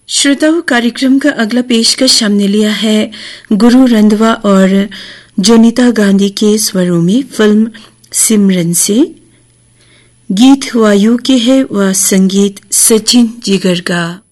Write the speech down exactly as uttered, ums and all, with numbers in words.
श्रोताओं, कार्यक्रम का अगला पेशकश हमने लिया है गुरु रंधवा और जोनीता गांधी के स्वरों में फिल्म सिमरन से। गीत वायु के है व संगीत सचिन जिगर का।